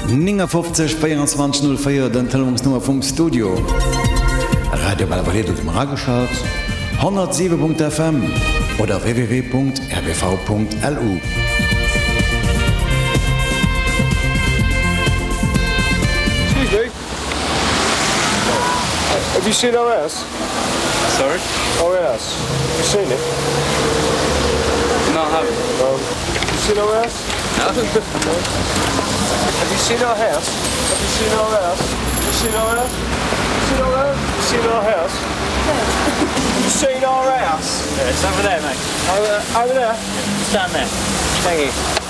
50 2404 den Telefonsnummer vom Studio. Radio Balvalet dem Rageschaut 107.fm oder www.rbv.lu. Excuse me. Have you seen our house? Sorry? Our house. Have you seen it? No, I haven't. Have you seen our house? No. Have you seen our house? Have you seen our house? Have you seen our house? Have you seen our house? Have you seen our house? Yeah, it's over there, mate. Over there? Stand there. Thank you.